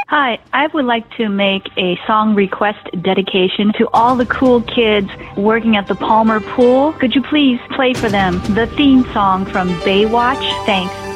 Hi, I would like to make a song request dedication to all the cool kids working at the Palmer Pool. Could you please play for them the theme song from Baywatch? Thanks.